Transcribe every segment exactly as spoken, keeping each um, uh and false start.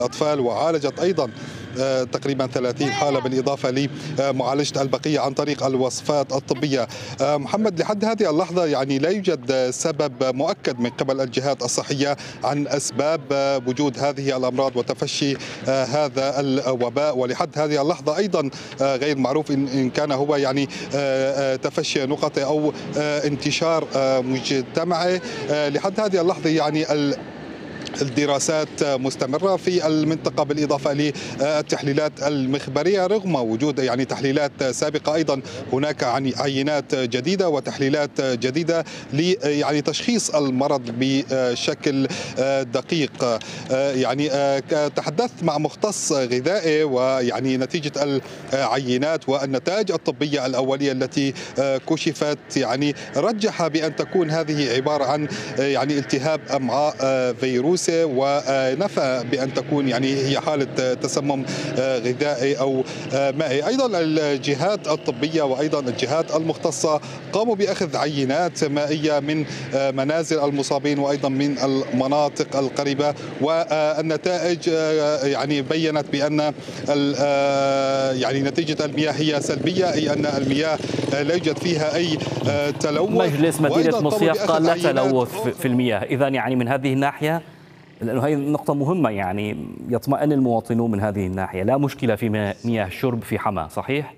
الأطفال، وعالجت أيضا آه، تقريبا ثلاثين حالة بالإضافة لمعالجة البقية عن طريق الوصفات الطبية. آه، محمد، لحد هذه اللحظة يعني لا يوجد سبب مؤكد من قبل الجهات الصحية عن أسباب آه، وجود هذه الأمراض وتفشي آه، هذا الوباء، ولحد هذه اللحظة أيضا آه، غير معروف إن إن كان هو يعني آه، آه، تفشي نقطي أو آه، انتشار آه، مجتمعي. آه، لحد هذه اللحظة يعني ال الدراسات مستمرة في المنطقة بالإضافة للتحليلات المخبرية، رغم وجود يعني تحليلات سابقة. أيضا هناك يعني عينات جديدة وتحليلات جديدة ل يعني تشخيص المرض بشكل دقيق. يعني تحدثت مع مختص غذائي، ويعني نتيجة العينات والنتائج الطبية الأولية التي كشفت يعني رجح بأن تكون هذه عبارة عن يعني التهاب أمعاء فيروسي، ونفى بأن تكون يعني هي حالة تسمم غذائي أو مائي. أيضا الجهات الطبية وأيضا الجهات المختصة قاموا بأخذ عينات مائية من منازل المصابين وأيضا من المناطق القريبة، والنتائج يعني بيّنت بأن يعني نتيجة المياه هي سلبية، أي أن المياه لا يوجد فيها أي تلوث. مجلس مدينة وأيضا قاموا مصياف قال بأخذ لا عينات تلوث في في المياه، إذا يعني من هذه الناحية، لأنه هذه نقطة مهمة، يعني يطمئن المواطنون من هذه الناحية، لا مشكلة في مياه الشرب في حما، صحيح؟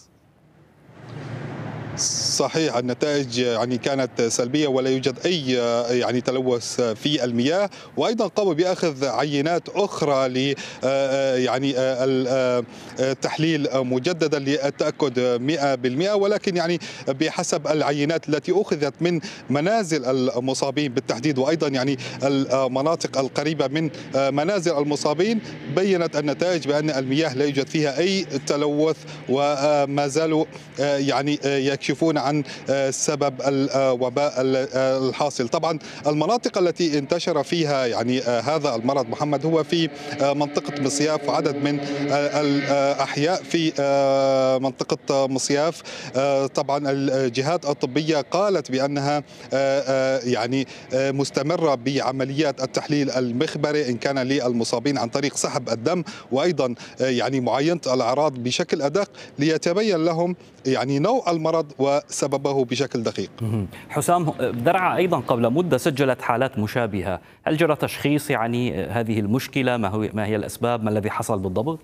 صحيح، النتائج يعني كانت سلبية ولا يوجد أي يعني تلوث في المياه. وأيضا قاموا بأخذ عينات أخرى ل يعني التحليل مجددا للتأكد مئة بالمئة، ولكن يعني بحسب العينات التي أخذت من منازل المصابين بالتحديد وأيضا يعني المناطق القريبة من منازل المصابين، بيّنت النتائج بأن المياه لا يوجد فيها أي تلوث، وما زالوا يعني يكشفون عن سبب الوباء الحاصل. طبعا المناطق التي انتشر فيها يعني هذا المرض محمد هو في منطقة مصياف، عدد من الأحياء في منطقة مصياف. طبعا الجهات الطبية قالت بأنها يعني مستمرة بعمليات التحليل المخبري إن كان للمصابين عن طريق سحب الدم، وأيضا يعني معاينة الأعراض بشكل أدق ليتبين لهم يعني نوع المرض وسببه بشكل دقيق. حسام، درعا أيضا قبل مدة سجلت حالات مشابهة، هل جرى تشخيص يعني هذه المشكلة؟ ما هو ما هي الأسباب؟ ما الذي حصل بالضبط؟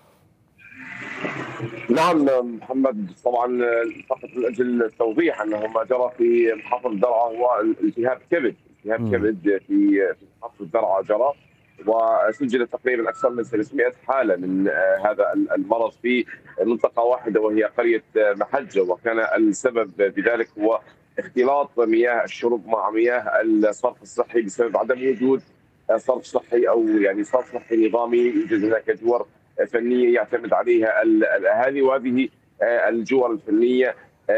نعم محمد، طبعا فقط من اجل التوضيح انه ما جرى في محافظه درعا هو التهاب كبد، التهاب كبد في في محافظه درعا جرى، وسجل تقريبا اكثر من ثلاثمئة حاله من هذا المرض في منطقه واحده وهي قريه محجه، وكان السبب بذلك هو اختلاط مياه الشرب مع مياه الصرف الصحي بسبب عدم وجود صرف صحي او يعني صرف صحي نظامي. يوجد هناك جور فنيه يعتمد عليها الاهالي، وهذه الجور الفنيه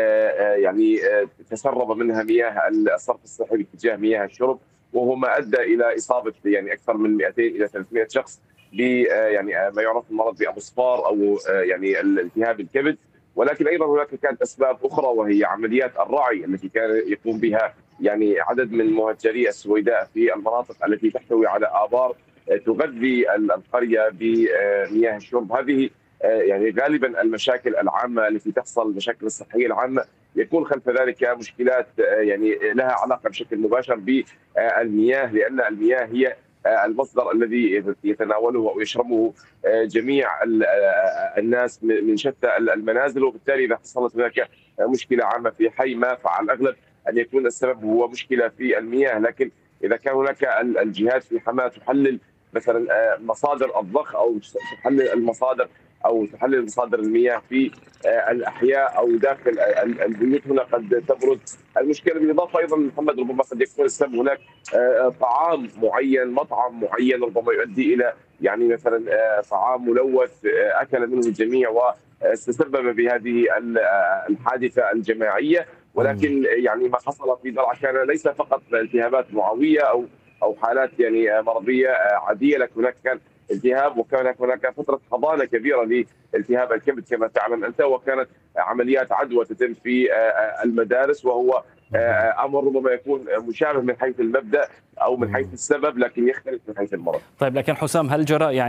يعني تسرب منها مياه الصرف الصحي باتجاه مياه الشرب، وهو ما ادى الى اصابه يعني اكثر من مئتين الى ثلاثمئة شخص ب يعني ما يعرف المرض بأبوسفار او يعني التهاب الكبد. ولكن ايضا هناك كانت اسباب اخرى، وهي عمليات الرعي التي كان يقوم بها يعني عدد من مهجري السويداء في المناطق التي تحتوي على آبار تغذي القريه بمياه الشرب. هذه يعني غالبا المشاكل العامه التي تحصل، المشاكل الصحيه العامه يكون خلف ذلك مشكلات يعني لها علاقه بشكل مباشر بالمياه، لان المياه هي المصدر الذي يتناوله او يشربه جميع الناس من شتى المنازل، وبالتالي اذا حصلت هناك مشكله عامه في حي ما فعلى الاغلب ان يكون السبب هو مشكله في المياه. لكن اذا كان هناك الجهات في حماة تحلل مثلا مصادر الضخ او تحلل المصادر او تحلل مصادر المياه في الاحياء او داخل البيوت، هنا قد تبرز المشكله. بالاضافه ايضا محمد ربما قد يكون السبب هناك طعام معين، مطعم معين ربما يؤدي الى يعني مثلا طعام ملوث اكل منه الجميع وتسبب بهذه الحادثه الجماعيه. ولكن يعني ما حصل في درعا كان ليس فقط التهابات معويه او او حالات يعني مرضيه عاديه، لكن هناك كان التهاب، وكان هناك فتره حضانه كبيره لالتهاب الكبد كما تعلم انت، وكانت عمليات عدوى تتم في المدارس، وهو امر ربما يكون مشابه من حيث المبدا او من حيث السبب، لكن يختلف من حيث المرض. طيب لكن حسام، هل جرى يعني